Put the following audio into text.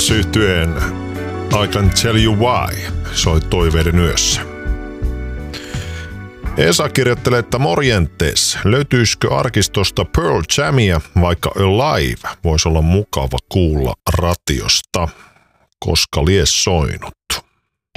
Beatles-yhtyeen I Can Tell You Why soi toiveiden yössä. Esa kirjoittelee, että morjentes, löytyisikö arkistosta Pearl Jamia, vaikka Alive voisi olla mukava kuulla ratiosta, koska lies soinut.